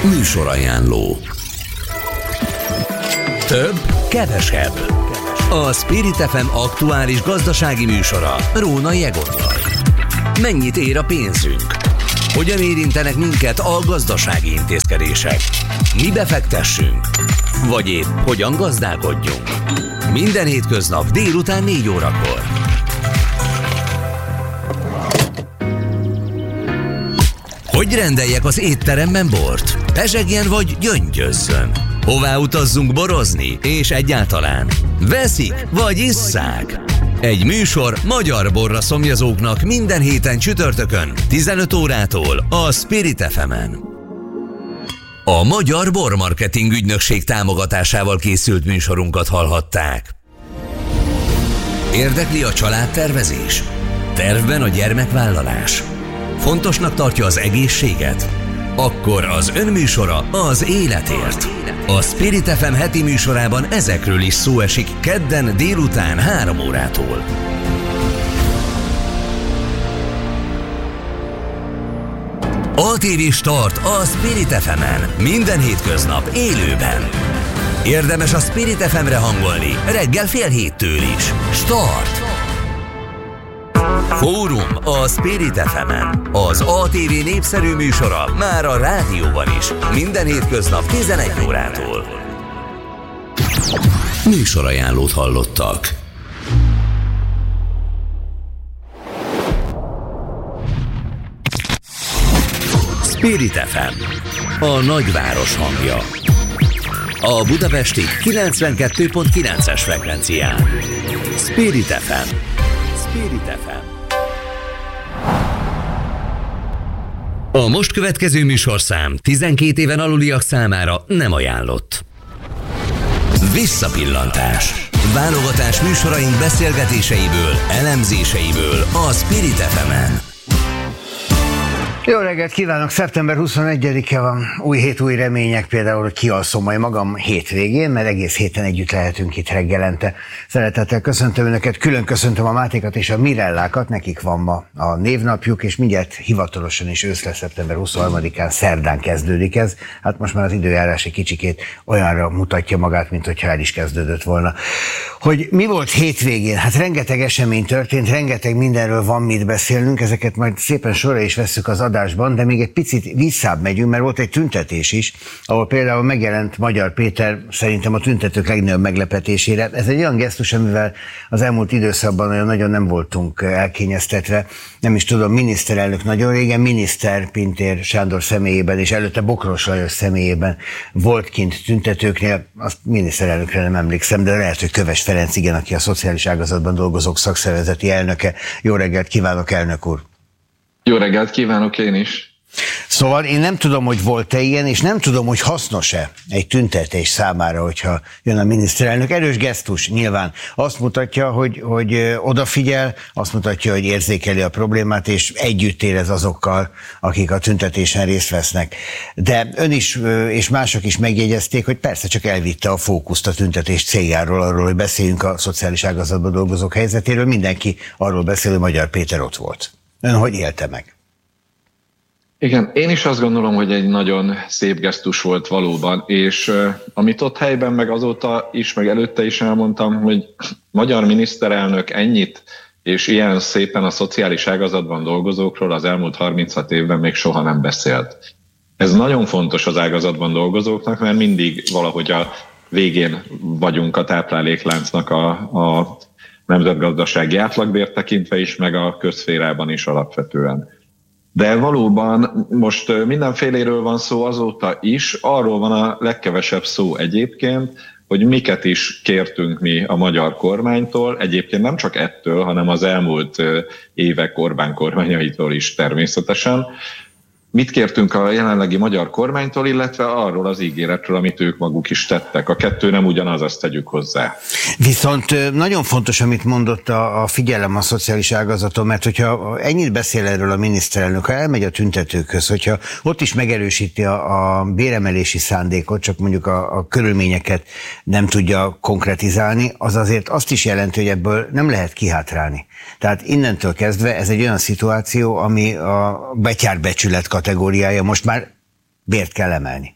Műsorajánló. Több, kevesebb. A Spirit FM aktuális gazdasági műsora Rónai Egonnal. Mennyit ér a pénzünk? Hogyan érintenek minket a gazdasági intézkedések? Mibe fektessünk? Vagy épp hogyan gazdálkodjunk? Minden hétköznap délután 4 órakor. Hogy rendeljek az étteremben bort? Pezsegjen vagy gyöngyözzön? Hová utazzunk borozni? És egyáltalán veszik vagy isszák? Egy műsor magyar borra szomjazóknak minden héten csütörtökön 15 órától a Spirit FM-en. A Magyar Bormarketing Ügynökség támogatásával készült műsorunkat hallhatták. Érdekli a családtervezés? Tervben a gyermekvállalás? Fontosnak tartja az egészséget? Akkor az önműsora az életért. A Spirit FM heti műsorában ezekről is szó esik kedden délután 3 órától. ATV Start a Spirit FM-en. Minden hétköznap élőben. Érdemes a Spirit FM-re hangolni reggel 6:30 is. Start! Fórum a Spirit FM-en. Az ATV népszerű műsora már a rádióban is. Minden hétköznap 11 órától. Műsorajánlót hallottak. Spirit FM, a nagyváros hangja. A budapesti 92.9-es frekvencián. Spirit FM. Spirit FM. A most következő műsorszám 12 éven aluliak számára nem ajánlott. Visszapillantás. Válogatás műsoraink beszélgetéseiből, elemzéseiből a Spirit FM-en. Jó reggelt kívánok! Szeptember 21-e van, új hét, új remények, például, hogy kialszom majd magam hétvégén, mert egész héten együtt lehetünk itt reggelente. Szeretettel köszöntöm Önöket, külön köszöntöm a Mátékat és a Mirellákat, nekik van ma a névnapjuk, és mindjárt hivatalosan is őszre, szeptember 23-án szerdán kezdődik ez. Hát most már az időjárás egy kicsikét olyanra mutatja magát, mint hogyha el is kezdődött volna. Hogy mi volt hétvégén? Hát rengeteg esemény történt, rengeteg mindenről van mit beszélnünk, ezeket majd szépen sorra is vesszük az adásban, de még egy picit visszább megyünk, mert volt egy tüntetés is, ahol például megjelent Magyar Péter, szerintem a tüntetők legnagyobb meglepetésére. Ez egy olyan gesztus, amivel az elmúlt időszakban olyan nagyon nem voltunk elkényeztetve. Nem is tudom, miniszterelnök nagyon régen, miniszter Pintér Sándor személyében, és előtte Bokros Lajos személyében volt kint tüntetőknél, azt miniszterelnökre nem emlékszem, de lehet, hogy Köves Ferenc, igen, aki a szociális ágazatban dolgozók szakszervezeti elnöke. Jó reggelt kívánok, elnök úr! Jó reggelt kívánok én is! Szóval én nem tudom, hogy volt-e ilyen, és nem tudom, hogy hasznos-e egy tüntetés számára, hogyha jön a miniszterelnök. Erős gesztus nyilván. Azt mutatja, hogy odafigyel, azt mutatja, hogy érzékeli a problémát, és együtt érez azokkal, akik a tüntetésen részt vesznek. De ön is, és mások is megjegyezték, hogy persze csak elvitte a fókuszt a tüntetés céljáról, arról, hogy beszéljünk a szociális ágazatban dolgozók helyzetéről. Mindenki arról beszél, hogy Magyar Péter ott volt. Ön hogy élte meg? Igen, én is azt gondolom, hogy egy nagyon szép gesztus volt valóban, és amit ott helyben meg azóta is, meg előtte is elmondtam, hogy magyar miniszterelnök ennyit és ilyen szépen a szociális ágazatban dolgozókról az elmúlt 36 évben még soha nem beszélt. Ez nagyon fontos az ágazatban dolgozóknak, mert mindig valahogy a végén vagyunk a táplálékláncnak a nemzetgazdasági átlagbért tekintve is, meg a közszférában is alapvetően. De valóban most mindenféléről van szó azóta is, arról van a legkevesebb szó egyébként, hogy miket is kértünk mi a magyar kormánytól, egyébként nem csak ettől, hanem az elmúlt évek Orbán kormányaitól is természetesen. Mit kértünk a jelenlegi magyar kormánytól, illetve arról az ígéretről, amit ők maguk is tettek. A kettő nem ugyanaz, azt tegyük hozzá. Viszont nagyon fontos, amit mondott a figyelem a szociális ágazaton, mert hogyha ennyit beszél erről a miniszterelnök, ha elmegy a tüntetőkhöz, hogyha ott is megerősíti a béremelési szándékot, csak mondjuk a körülményeket nem tudja konkretizálni, az azért azt is jelenti, hogy ebből nem lehet kihátrálni. Tehát innentől kezdve ez egy olyan szituáció, ami a betyárbecsület kategóriája. Most már bért kell emelni.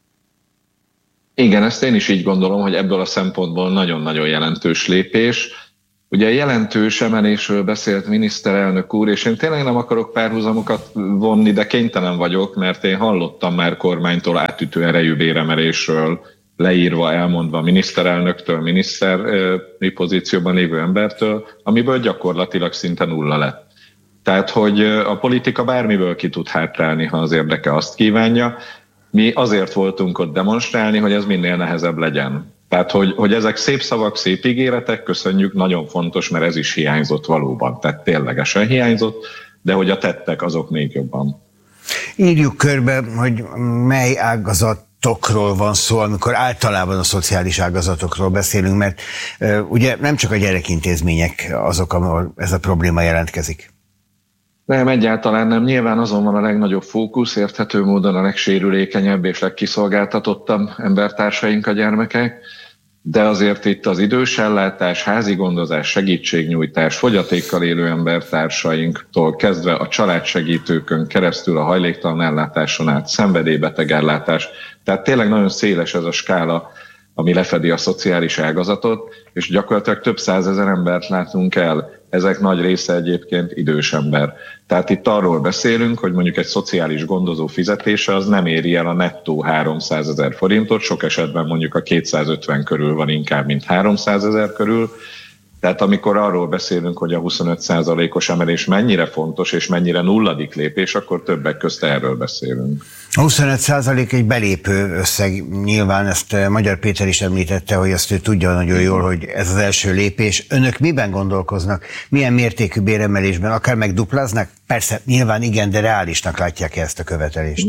Igen, ezt én is így gondolom, hogy ebből a szempontból nagyon-nagyon jelentős lépés. Ugye jelentős emelésről beszélt miniszterelnök úr, és én tényleg nem akarok párhuzamokat vonni, de kénytelen vagyok, mert én hallottam már kormánytól átütő erejű béremelésről, leírva, elmondva miniszterelnöktől, miniszteri pozícióban lévő embertől, amiből gyakorlatilag szinte nulla lett. Tehát, hogy a politika bármiből ki tud hátrálni, ha az érdeke azt kívánja. Mi azért voltunk ott demonstrálni, hogy ez minél nehezebb legyen. Tehát, hogy ezek szép szavak, szép ígéretek, köszönjük, nagyon fontos, mert ez is hiányzott valóban. Tehát ténylegesen hiányzott, de hogy a tettek azok még jobban. Írjuk körbe, hogy mely ágazatokról van szó, amikor általában a szociális ágazatokról beszélünk, mert ugye nem csak a gyerekintézmények azok, ahol ez a probléma jelentkezik. Nem, egyáltalán nem. Nyilván azon van a legnagyobb fókusz, érthető módon a legsérülékenyebb és legkiszolgáltatottabb embertársaink, a gyermekek, de azért itt az idősellátás, házi gondozás, segítségnyújtás, fogyatékkal élő embertársainktól kezdve a családsegítőkön keresztül a hajléktalan ellátáson át, szenvedélybeteg ellátás. Tehát tényleg nagyon széles ez a skála, ami lefedi a szociális ágazatot, és gyakorlatilag több százezer embert látunk el. Ezek nagy része egyébként idős ember. Tehát itt arról beszélünk, hogy mondjuk egy szociális gondozó fizetése az nem éri el a nettó 300 000 forintot, sok esetben mondjuk a 250 körül van inkább, mint 300 000 körül. Tehát amikor arról beszélünk, hogy a 25%-os emelés mennyire fontos és mennyire nulladik lépés, akkor többek közt erről beszélünk. A 25% egy belépő összeg, nyilván ezt Magyar Péter is említette, hogy azt ő tudja nagyon jól, hogy ez az első lépés. Önök miben gondolkoznak? Milyen mértékű béremelésben? Akár megdupláznak? Persze, nyilván igen, de reálisnak látják ezt a követelést?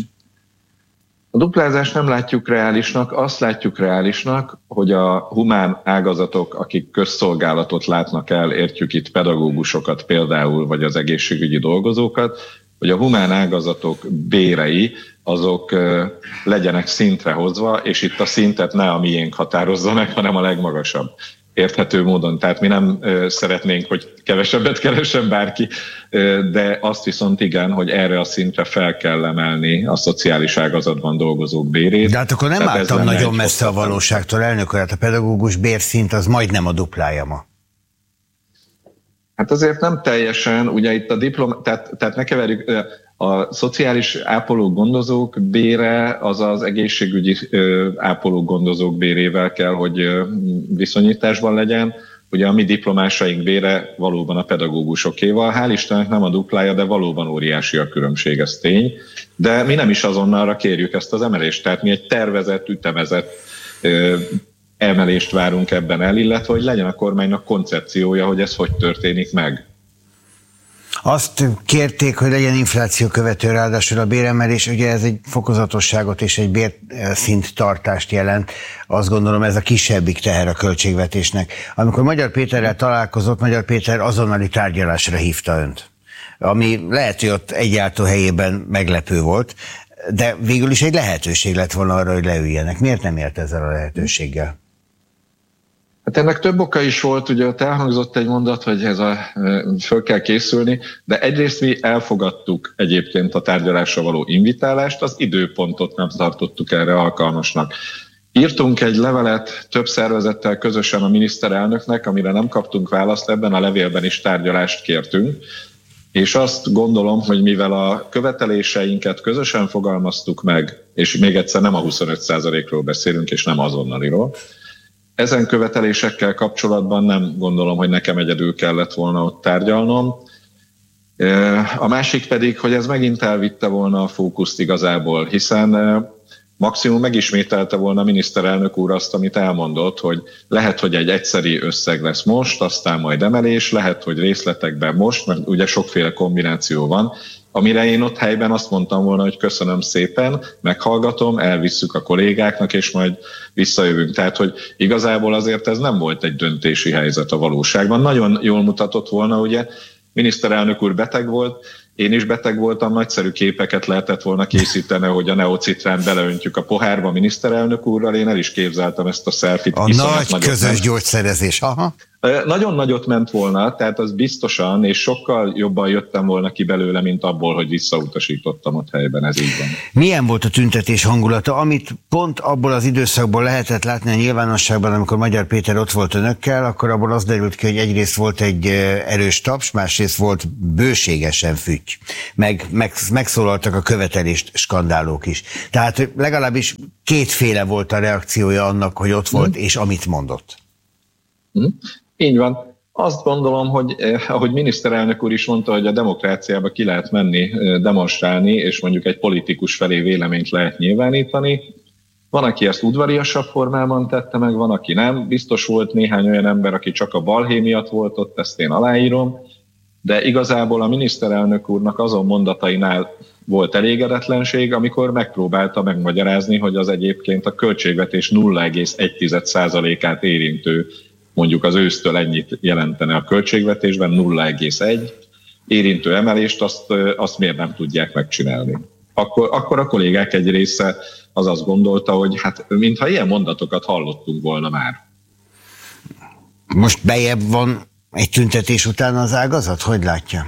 A duplázást nem látjuk reálisnak, azt látjuk reálisnak, hogy a humán ágazatok, akik közszolgálatot látnak el, értjük itt pedagógusokat például, vagy az egészségügyi dolgozókat, hogy a humán ágazatok bérei azok legyenek szintre hozva, és itt a szintet ne a miénk határozza meg, hanem a legmagasabb. Érthető módon. Tehát mi nem szeretnénk, hogy kevesebbet keressen bárki, de azt viszont igen, hogy erre a szintre fel kell emelni a szociális ágazatban dolgozók bérét. De hát akkor nem álltam nagyon messze a valóságtól, elnök úr, hát a pedagógus bérszint az majdnem a duplája ma. Hát azért nem teljesen, ugye itt a tehát ne keverjük, a szociális ápolók gondozók bére az az egészségügyi ápolók gondozók bérével kell, hogy viszonyításban legyen. Ugye a mi diplomásaink bére valóban a pedagógusokéval, hál' Istennek nem a duplája, de valóban óriási a különbség, ez tény. De mi nem is azonnalra kérjük ezt az emelést, tehát mi egy tervezett, ütemezett emelést várunk ebben el, illetve hogy legyen a kormánynak koncepciója, hogy ez hogy történik meg. Azt kérték, hogy legyen infláció követő, ráadásul a béremelés, ugye ez egy fokozatosságot és egy bérszint tartást jelent. Azt gondolom, ez a kisebbik teher a költségvetésnek. Amikor Magyar Péterrel találkozott, Magyar Péter azonnali tárgyalásra hívta önt. Ami lehet, hogy ott egyáltalán helyében meglepő volt, de végül is egy lehetőség lett volna arra, hogy leüljenek. Miért nem élt ezzel a lehetőséggel? Hát ennek több oka is volt, ugye ott elhangzott egy mondat, hogy föl kell készülni, de egyrészt mi elfogadtuk egyébként a tárgyalásra való invitálást, az időpontot nem tartottuk erre alkalmasnak. Írtunk egy levelet több szervezettel közösen a miniszterelnöknek, amire nem kaptunk választ, ebben a levélben is tárgyalást kértünk, és azt gondolom, hogy mivel a követeléseinket közösen fogalmaztuk meg, és még egyszer nem a 25%-ról beszélünk, és nem azonnaliról, ezen követelésekkel kapcsolatban nem gondolom, hogy nekem egyedül kellett volna ott tárgyalnom. A másik pedig, hogy ez megint elvitte volna a fókuszt igazából, hiszen maximum megismételte volna a miniszterelnök úr azt, amit elmondott, hogy lehet, hogy egy egyszeri összeg lesz most, aztán majd emelés, lehet, hogy részletekben most, mert ugye sokféle kombináció van, amire én ott helyben azt mondtam volna, hogy köszönöm szépen, meghallgatom, elvisszük a kollégáknak, és majd visszajövünk. Tehát, hogy igazából azért ez nem volt egy döntési helyzet a valóságban. Nagyon jól mutatott volna, ugye, miniszterelnök úr beteg volt, én is beteg voltam, nagyszerű képeket lehetett volna készíteni, hogy a neocitrán beleöntjük a pohárba miniszterelnök úrral, én el is képzeltem ezt a selfie-t. A nagy közös gyógyszerezés, aha. Nagyon nagyot ment volna, tehát az biztosan, és sokkal jobban jöttem volna ki belőle, mint abból, hogy visszautasítottam ott helyben, ez így van. Milyen volt a tüntetés hangulata, amit pont abból az időszakból lehetett látni a nyilvánosságban, amikor Magyar Péter ott volt önökkel, akkor abból az derült ki, hogy egyrészt volt egy erős taps, másrészt volt bőségesen fütty. Megszólaltak a követelést skandálók is. Tehát legalábbis kétféle volt a reakciója annak, hogy ott volt, és amit mondott. Így van. Azt gondolom, hogy ahogy miniszterelnök úr is mondta, hogy a demokráciába ki lehet menni, demonstrálni, és mondjuk egy politikus felé véleményt lehet nyilvánítani. Van, aki ezt udvariasabb formában tette meg, van, aki nem. Biztos volt néhány olyan ember, aki csak a balhé miatt volt ott, ezt én aláírom. De igazából a miniszterelnök úrnak azon mondatainál volt elégedetlenség, amikor megpróbálta megmagyarázni, hogy az egyébként a költségvetés 0,1%-át érintő, mondjuk az ősztől ennyit jelentene a költségvetésben, 0,1 érintő emelést, azt miért nem tudják megcsinálni. Akkor a kollégák egy része az azt gondolta, hogy hát mintha ilyen mondatokat hallottunk volna már. Most bejebb van egy tüntetés után az ágazat? Hogy látja?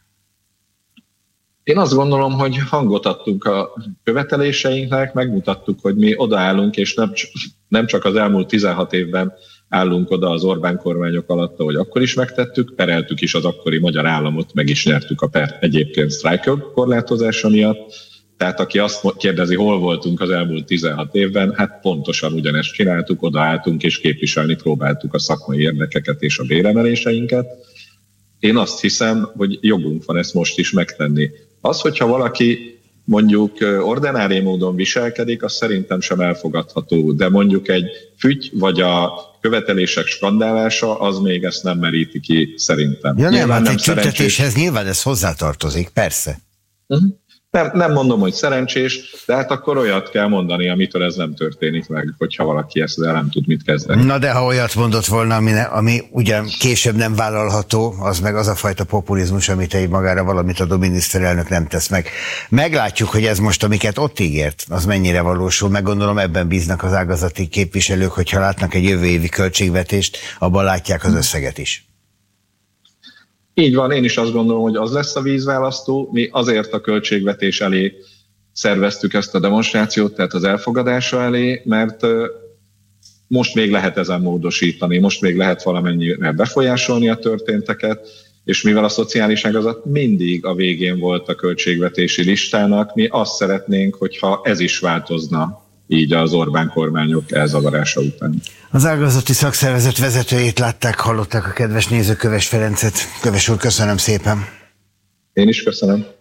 Én azt gondolom, hogy hangot adtunk a követeléseinknek, megmutattuk, hogy mi odaállunk, és nem csak az elmúlt 16 évben állunk oda az Orbán kormányok alatt, ahogy akkor is megtettük, pereltük is az akkori magyar államot, meg is nyertük a pert egyébként sztrájkjog korlátozása miatt. Tehát aki azt kérdezi, hol voltunk az elmúlt 16 évben, hát pontosan ugyanezt csináltuk, odaálltunk és képviselni próbáltuk a szakmai érdekeket és a béremeléseinket. Én azt hiszem, hogy jogunk van ezt most is megtenni. Az, hogyha valaki mondjuk ordinári módon viselkedik, az szerintem sem elfogadható, de mondjuk egy fütty vagy a követelések skandálása, az még ezt nem meríti ki szerintem. Ja nem, hát egy tüntetéshez nyilván ez hozzátartozik, persze. Nem mondom, hogy szerencsés, de hát akkor olyat kell mondani, amitől ez nem történik meg, hogyha valaki ezzel nem tud mit kezdeni. Na de ha olyat mondott volna, ami ugyan később nem vállalható, az meg az a fajta populizmus, amit egy magára valamit adó miniszterelnök nem tesz meg. Meglátjuk, hogy ez most, amiket ott ígért, az mennyire valósul. Meggondolom, ebben bíznak az ágazati képviselők, hogyha látnak egy jövő évi költségvetést, abban látják az összeget is. Így van, én is azt gondolom, hogy az lesz a vízválasztó. Mi azért a költségvetés elé szerveztük ezt a demonstrációt, tehát az elfogadása elé, mert most még lehet ezen módosítani, most még lehet valamennyire befolyásolni a történteket, és mivel a szociális ágazat mindig a végén volt a költségvetési listának, mi azt szeretnénk, hogyha ez is változna így az Orbán kormányok elzavarása után. Az ágazati szakszervezet vezetőjét látták, hallották a kedves nézők, Köves Ferencet. Köves úr, köszönöm szépen. Én is köszönöm.